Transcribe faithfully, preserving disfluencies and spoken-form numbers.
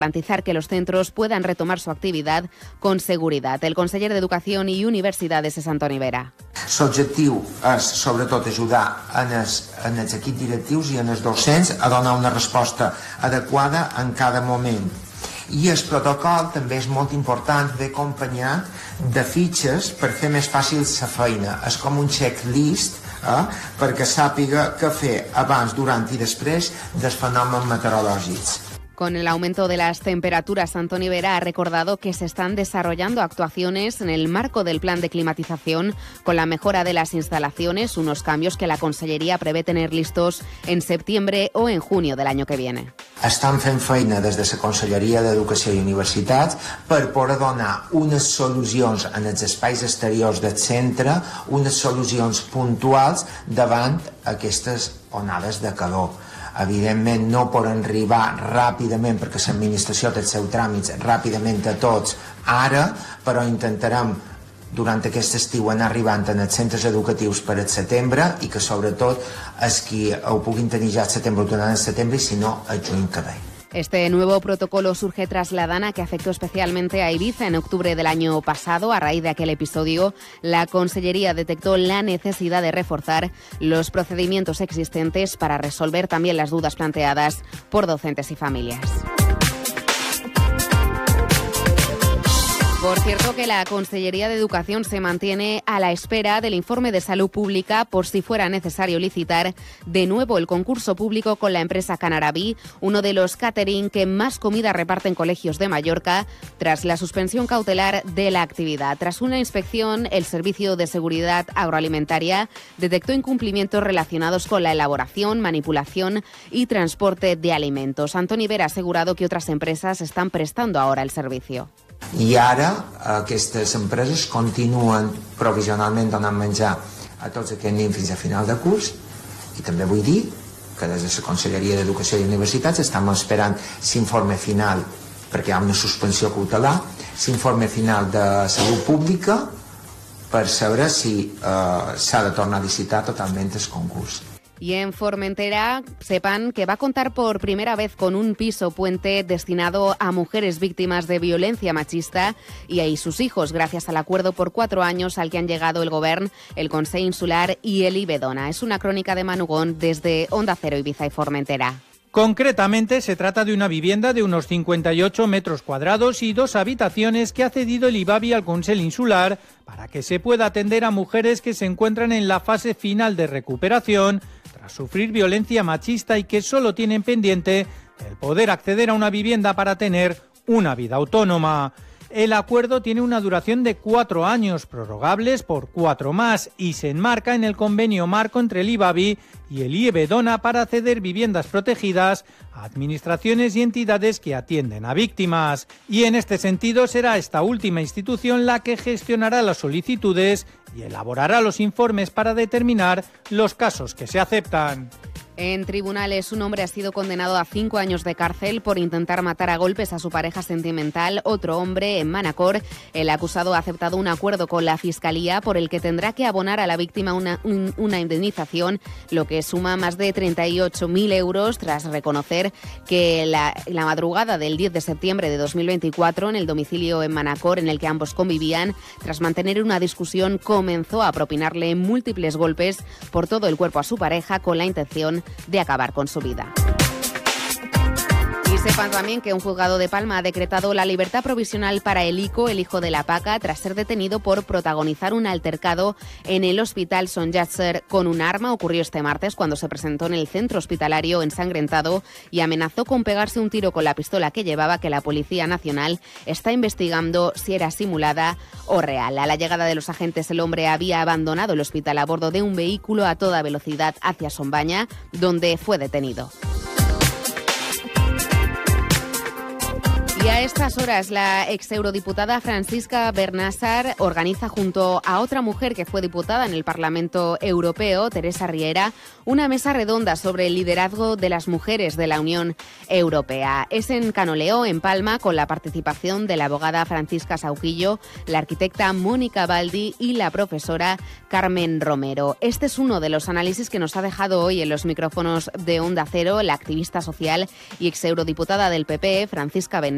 garantizar que los centros puedan retomar su actividad con seguridad. El conseller d'Educació i Universitats és Antoni Vera. L'objectiu és, sobretot, ajudar en els, en els equips directius i en els docents a donar una resposta adequada en cada moment. I el protocol també és molt important, ve acompanyat de fitxes per fer més fàcil la feina. És com un checklist eh, perquè sàpiga què fer abans, durant i després dels fenòmens meteorològics. Con el aumento de las temperaturas, Antoni Vera ha recordado que se están desarrollando actuaciones en el marco del plan de climatización con la mejora de las instalaciones, unos cambios que la Conselleria prevé tener listos en septiembre o en junio del año que viene. Estan fent feina des de la Conselleria d'Educació i Universitats per poder donar unes solucions en els espais exteriors del centre, unes solucions puntuals davant aquestes onades de calor. Evidentment no poden arribar ràpidament perquè l'administració té els seus tràmits ràpidament a tots ara, però intentarem durant aquest estiu anar arribant en els centres educatius per al setembre i que sobretot els qui ho puguin tenir ja al setembre o durant el setembre i si no el juny que ve. Este nuevo protocolo surge tras la dana que afectó especialmente a Ibiza en octubre del año pasado. A raíz de aquel episodio, la Consellería detectó la necesidad de reforzar los procedimientos existentes para resolver también las dudas planteadas por docentes y familias. Por cierto, que la Consellería de Educación se mantiene a la espera del informe de salud pública por si fuera necesario licitar de nuevo el concurso público con la empresa Canaraví, uno de los catering que más comida reparte en colegios de Mallorca, tras la suspensión cautelar de la actividad. Tras una inspección, el Servicio de Seguridad Agroalimentaria detectó incumplimientos relacionados con la elaboración, manipulación y transporte de alimentos. Antoni Vera ha asegurado que otras empresas están prestando ahora el servicio. I ara aquestes empreses continuen provisionalment donant menjar a tots aquests nens fins a final de curs i també vull dir que des de la Conselleria d'Educació i Universitats estem esperant l'informe final perquè hi ha una suspensió cautelar, l'informe final de Salut Pública per saber si eh, s'ha de tornar a licitar totalment el concurs. Y en Formentera, sepan que va a contar por primera vez con un piso puente destinado a mujeres víctimas de violencia machista y a sus hijos, gracias al acuerdo por cuatro años al que han llegado el Govern, el Consell Insular y el Ibedona. Es una crónica de Manugón desde Onda Cero, Ibiza y Formentera. Concretamente, se trata de una vivienda de unos cincuenta y ocho metros cuadrados y dos habitaciones que ha cedido el IBAVI al Consell Insular para que se pueda atender a mujeres que se encuentran en la fase final de recuperación tras sufrir violencia machista y que solo tienen pendiente el poder acceder a una vivienda para tener una vida autónoma. El acuerdo tiene una duración de cuatro años, prorrogables por cuatro más, y se enmarca en el convenio marco entre el IBAVI y el Ibedona para ceder viviendas protegidas a administraciones y entidades que atienden a víctimas. Y en este sentido será esta última institución la que gestionará las solicitudes y elaborará los informes para determinar los casos que se aceptan. En tribunales, un hombre ha sido condenado a cinco años de cárcel por intentar matar a golpes a su pareja sentimental. Otro hombre en Manacor. El acusado ha aceptado un acuerdo con la Fiscalía por el que tendrá que abonar a la víctima una, un, una indemnización, lo que suma más de treinta y ocho mil euros, tras reconocer que la, la madrugada del diez de septiembre de dos mil veinticuatro, en el domicilio en Manacor en el que ambos convivían, tras mantener una discusión, comenzó a propinarle múltiples golpes por todo el cuerpo a su pareja con la intención de acabar con su vida. Y sepan también que un juzgado de Palma ha decretado la libertad provisional para el Ico, el hijo de la Paca, tras ser detenido por protagonizar un altercado en el Hospital Son Llàtzer con un arma. Ocurrió este martes cuando se presentó en el centro hospitalario ensangrentado y amenazó con pegarse un tiro con la pistola que llevaba, que la Policía Nacional está investigando si era simulada o real. A la llegada de los agentes, el hombre había abandonado el hospital a bordo de un vehículo a toda velocidad hacia Sombaña, donde fue detenido. Y a estas horas, la exeurodiputada Francisca Bernassar organiza junto a otra mujer que fue diputada en el Parlamento Europeo, Teresa Riera, una mesa redonda sobre el liderazgo de las mujeres de la Unión Europea. Es en Canoleo, en Palma, con la participación de la abogada Francisca Sauquillo, la arquitecta Mónica Baldi y la profesora Carmen Romero. Este es uno de los análisis que nos ha dejado hoy en los micrófonos de Onda Cero la activista social y exeurodiputada del P P, Francisca Bernassar,